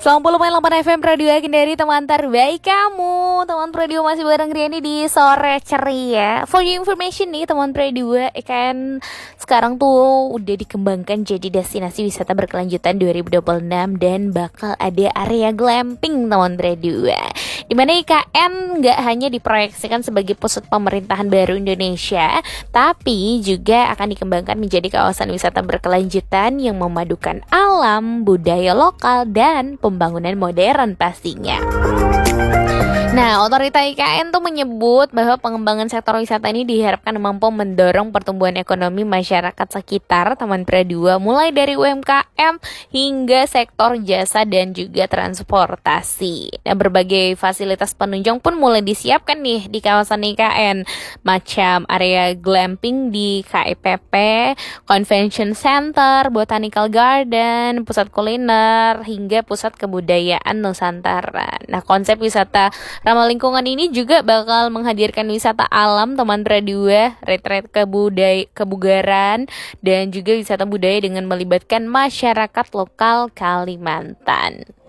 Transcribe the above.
90,8 FM Radio Kendari, teman terbaik kamu. Teman Radio masih bareng Riani di Sore Ceria. For your information nih teman Radio, kan sekarang tuh udah dikembangkan jadi destinasi wisata berkelanjutan 2026 dan bakal ada area glamping teman Radio. Di mana IKN nggak hanya diproyeksikan sebagai pusat pemerintahan baru Indonesia, tapi juga akan dikembangkan menjadi kawasan wisata berkelanjutan yang memadukan alam, budaya lokal, dan pembangunan modern pastinya. Nah, otorita IKN tuh menyebut bahwa pengembangan sektor wisata ini diharapkan mampu mendorong pertumbuhan ekonomi masyarakat sekitar Taman Pradua, mulai dari UMKM hingga sektor jasa dan juga transportasi. Dan berbagai fasilitas penunjang pun mulai disiapkan nih di kawasan IKN, macam area glamping di KIPP, Convention Center, Botanical Garden, pusat kuliner, hingga pusat kebudayaan Nusantara. Nah, konsep wisata ramah lingkungan ini juga bakal menghadirkan wisata alam teman Pradua, retret kebugaran, dan juga wisata budaya dengan melibatkan masyarakat lokal Kalimantan.